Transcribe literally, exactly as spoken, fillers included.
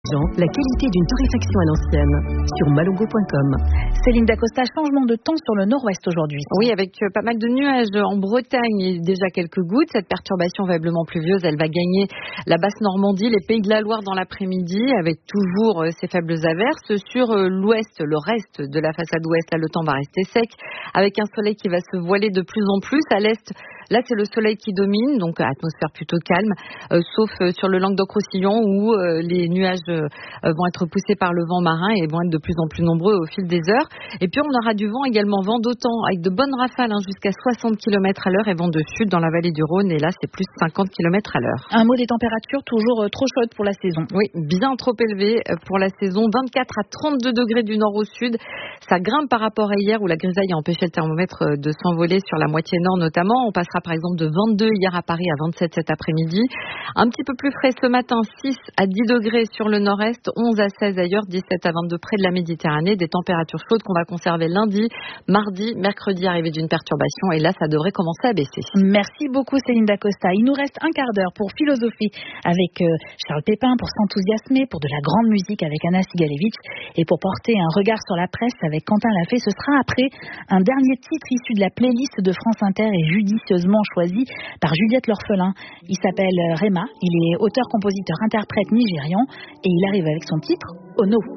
La qualité d'une torréfaction à l'ancienne sur malongo point com. Céline Dacosta, changement de temps sur le nord-ouest aujourd'hui. Oui, avec pas mal de nuages en Bretagne et déjà quelques gouttes. Cette perturbation faiblement pluvieuse, elle va gagner la basse Normandie, les Pays de la Loire dans l'après-midi, avec toujours ces faibles averses. Sur l'ouest, le reste de la façade ouest, là, le temps va rester sec, avec un soleil qui va se voiler de plus en plus. À l'est, là, c'est le soleil qui domine, donc atmosphère plutôt calme, euh, sauf euh, sur le Languedoc-Roussillon où euh, les nuages euh, vont être poussés par le vent marin et vont être de plus en plus nombreux au fil des heures. Et puis, on aura du vent également, vent d'automne, avec de bonnes rafales hein, jusqu'à soixante kilomètres à l'heure et vent de sud dans la vallée du Rhône. Et là, c'est plus cinquante kilomètres à l'heure. Un mot des températures, toujours euh, trop chaudes pour la saison. Oui, bien trop élevées pour la saison. vingt-quatre à trente-deux degrés du nord au sud. Ça grimpe par rapport à hier où la grisaille a empêché le thermomètre de s'envoler sur la moitié nord notamment. On passera par exemple de vingt-deux hier à Paris à vingt-sept cet après-midi. Un petit peu plus frais ce matin, six à dix degrés sur le nord-est, onze à seize ailleurs, dix-sept à vingt-deux près de la Méditerranée. Des températures chaudes qu'on va conserver lundi, mardi, mercredi, arrivée d'une perturbation. Et là, ça devrait commencer à baisser. Merci beaucoup Céline Dacosta. Il nous reste un quart d'heure pour philosophie avec euh, Charles Pépin, pour s'enthousiasmer, pour de la grande musique avec Anna Sigalevitch et pour porter un regard sur la presse avec Quentin Lafay. Ce sera après un dernier titre issu de la playlist de France Inter et judicieusement choisi par Juliette L'Orphelin. Il s'appelle Rema, il est auteur, compositeur, interprète nigérian et il arrive avec son titre Ono.